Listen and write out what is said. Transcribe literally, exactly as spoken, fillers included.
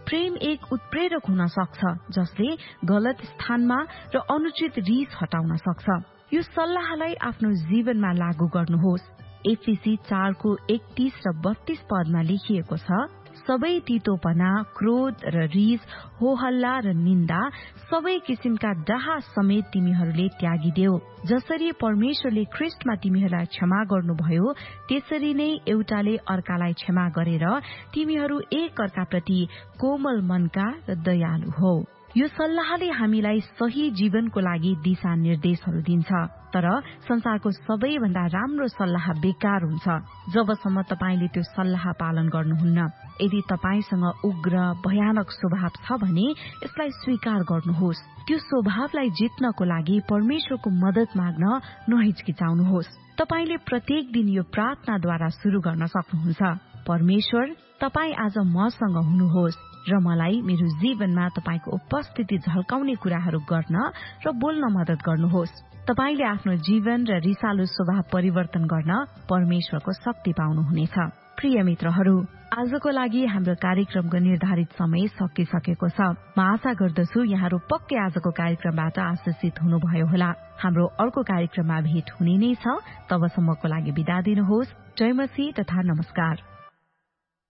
प्रेम एक उत्प्रेरक हुन सक्छ जसले गलत स्थानमा र अनुचित रिस हटाउन सक्छ। यो सल्लाहलाई आफ्नो जीवनमा लागू गर्नुहोस्। एफिसी चारको एकतीस र बत्तीस पदमा लेखिएको छ, सबै तीतोपना, क्रोध र रिस, होहल्ला र निन्दा, सबै किसिमका डाहा समेत तिमीहरूले त्यागिदेऊ। जसरी परमेश्वरले ख्रिस्टमा तिमीहरूलाई क्षमा गर्नुभयो, त्यसरी नै एउटाले अर्कालाई क्षमा गरेर तिमीहरू एक अर्काप्रति कोमल मनका र दयालु हो। यो सल्लाहले हामीलाई सही जीवनको लागि दिशा निर्देशहरू दिन्छ। तर संसारको सबैभन्दा राम्रो सल्लाह बेकार हुन्छ जबसम्म तपाईले त्यो सल्लाह पालन गर्नुहुन्न। यदि तपाईसँग उग्र भयानक स्वभाव छ भने यसलाई स्वीकार गर्नुहोस्। त्यो स्वभावलाई जित्नको लागि परमेश्वरको मद्दत माग्न नहिचकिचाउनुहोस्। तपाईले प्रत्येक दिन यो प्रार्थनाद्वारा शुरू गर्न सक्नुहुन्छ। परमेश्वर, तपाई आज मसँग हुनुहोस् र मलाई मेरो जीवनमा तपाईको उपस्थिति झल्काउने कुराहरू गर्न र बोल्न मद्दत गर्नुहोस्। तपाईले आफ्नो जीवन र रिसालु स्वभाव परिवर्तन गर्न परमेश्वरको शक्ति पाउनुहुनेछ। प्रिय मित्रहरू, आजको लागि हाम्रो कार्यक्रमको निर्धारित समय सकिसकेको छ। म आशा गर्दछु यहाँहरू पक्कै आजको कार्यक्रमबाट आशिषित हुनुभयो होला। हाम्रो अर्को कार्यक्रममा भेट हुने नै छ। तबसम्मको लागि बिदा दिनुहोस्। जय मसीह तथा नमस्कार।